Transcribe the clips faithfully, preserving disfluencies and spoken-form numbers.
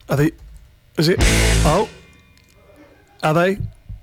Are they? Is it? Oh, are they?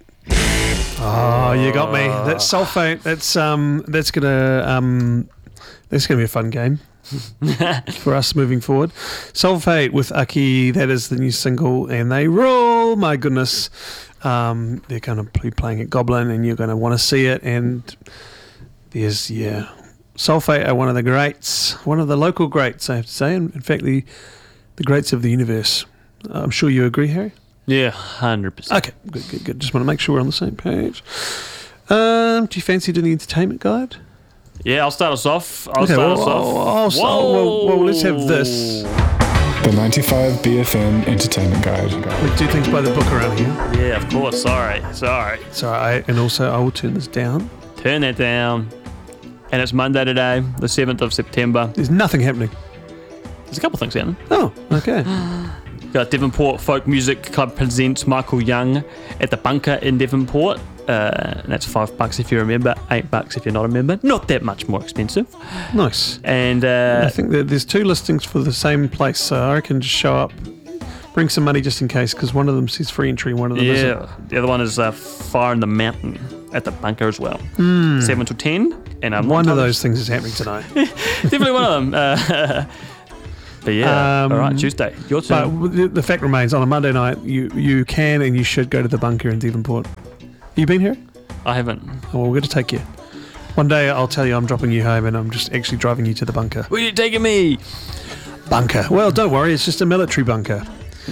Oh, you got me. That's Sulphate. That's um. That's gonna um. That's gonna be a fun game for us moving forward. Sulphate with Aki. That is the new single, and they rule. My goodness. Um, they're going to be playing at Goblin, and you're going to want to see it. And there's yeah, Sulphate are one of the greats, one of the local greats, I have to say. And in fact, the the greats of the universe. I'm sure you agree, Harry. Yeah, one hundred percent. Okay, good, good, good. Just want to make sure we're on the same page. Um, do you fancy doing the entertainment guide? Yeah, I'll start us off. I'll okay, start well, us off. I'll, I'll start, well, well, let's have this. The ninety-five B F M Entertainment Guide. We do things by the book around here. Yeah, of course. Sorry. Sorry. Sorry, and also I will turn this down. Turn that down. And it's Monday today, the seventh of September. There's nothing happening. There's a couple of things happening. Oh, okay. Got Devonport Folk Music Club presents Michael Young at the Bunker in Devonport. Uh, and that's five bucks if you're a member, eight bucks if you're not a member. Not that much more expensive. Nice. And uh, I think that there's two listings for the same place, so I reckon just show up, bring some money just in case, because one of them says free entry, one of them yeah, isn't. The other one is uh, Fire in the Mountain at the Bunker as well. Mm. seven to ten. And um, one of those things is happening tonight. Definitely one of them. Uh, but yeah, um, all right, Tuesday, your turn. But the, the fact remains, on a Monday night, you, you can and you should go to the Bunker in Devonport. You been here? I haven't. Oh, well, we're going to take you. One day I'll tell you I'm dropping you home and I'm just actually driving you to the Bunker. Where are you taking me? Bunker. Well, don't worry, it's just a military bunker.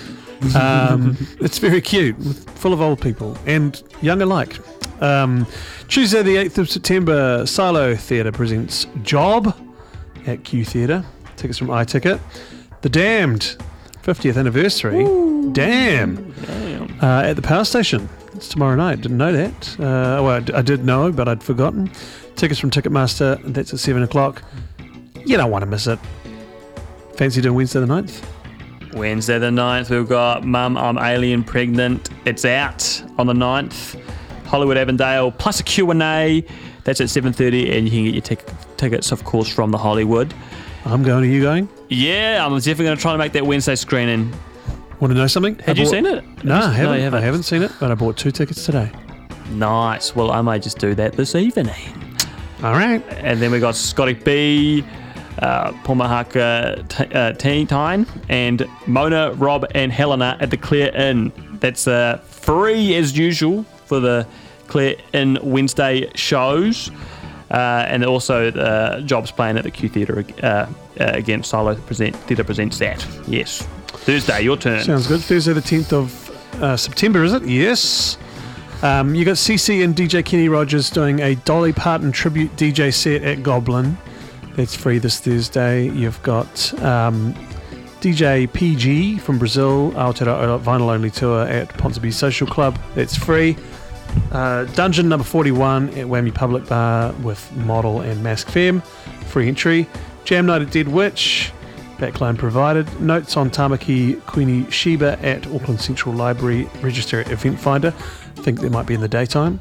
Um, it's very cute, full of old people and young alike. Um, Tuesday the eighth of September, Silo Theatre presents Job at Q Theatre. Tickets from iTicket. The Damned, fiftieth anniversary. Ooh, damn. damn. Uh, at the Power Station. It's tomorrow night. Didn't know that. Uh, well, I, d- I did know, but I'd forgotten. Tickets from Ticketmaster. That's at seven o'clock. You don't want to miss it. Fancy doing Wednesday the ninth? Wednesday the ninth, we've got Mum, I'm Alien Pregnant. It's out on the ninth. Hollywood Avondale, plus a Q and A. That's at seven thirty, and you can get your tic- tickets, of course, from the Hollywood. I'm going. Are you going? Yeah, I'm definitely going to try to make that Wednesday screening. Want to know something? Had I you bought, seen it? No, I haven't. No, you haven't. I haven't seen it, but I bought two tickets today. Nice. Well, I may just do that this evening. All right. And then we got Scotty B, uh, Pomahaka t- uh, Teen Tyne, and Mona, Rob, and Helena at the Clear Inn. That's uh, free as usual for the Clear Inn Wednesday shows. Uh, and also uh, Jobs playing at the Q Theatre uh, uh, again. Silo present, Theatre presents that. Yes. Thursday, your turn. Sounds good. Thursday the tenth of uh, September, is it? Yes. Um, you got C C and D J Kenny Rogers doing a Dolly Parton tribute D J set at Goblin. That's free this Thursday. You've got um, D J P G from Brazil, Aotearoa Vinyl Only Tour at Ponsonby Social Club. That's free. Uh, Dungeon number forty-one at Whammy Public Bar with Model and Mask Femme. Free entry. Jam Night at Dead Witch. Backline provided. Notes on Tamaki Queenie Sheba at Auckland Central Library. Register at Event Finder. I think they might be in the daytime.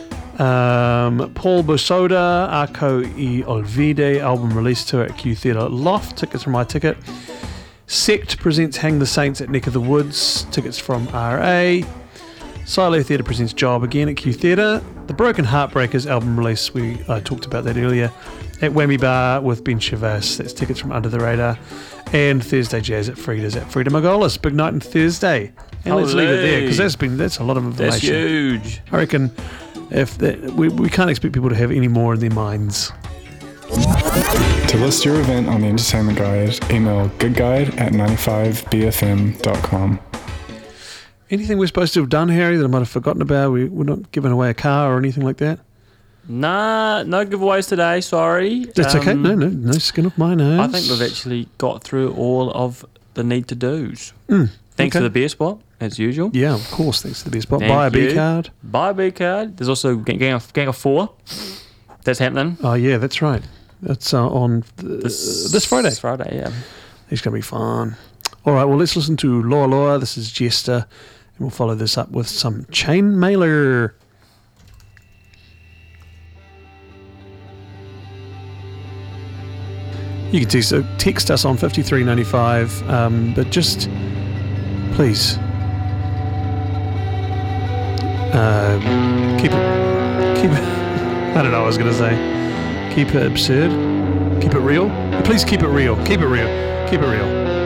Um, Paul Bosoda, Arco e Olvide album release tour at Q Theatre Loft. Tickets from iTicket. Sect presents Hang the Saints at Neck of the Woods. Tickets from R A. Silo Theatre presents Job again at Q Theatre. The Broken Heartbreakers album release, we I talked about that earlier, at Whammy Bar with Ben Chavas. That's tickets from Under the Radar. And Thursday Jazz at Frida's at Frida Margolis. Big night on Thursday. And let's leave it there because that's been that's a lot of information. That's huge. I reckon if that, we we can't expect people to have any more in their minds. To list your event on the Entertainment Guide, email goodguide at ninety-five b f m dot com. Anything we're supposed to have done, Harry, that I might have forgotten about? We, we're not giving away a car or anything like that? Nah, no giveaways today, sorry. That's um, okay. No, no, no skin off my nose. I think we've actually got through all of the need to do's. Mm, Thanks okay. to the beer spot, as usual. Yeah, of course. Thanks to the beer spot. Thank Buy a you. B card. Buy a B card. There's also Gang of, Gang of Four. That's happening. Oh, yeah, that's right. That's uh, on th- This, this Friday. This Friday, yeah. It's going to be fun. All right, well, let's listen to Loa Loa. This is Jester. And we'll follow this up with some Chain Mailer. You can text, text us on fifty-three ninety-five, um, but just Please. Uh, keep it. Keep it. I don't know what I was going to say. Keep it absurd. Keep it real. Please keep it real. Keep it real. Keep it real.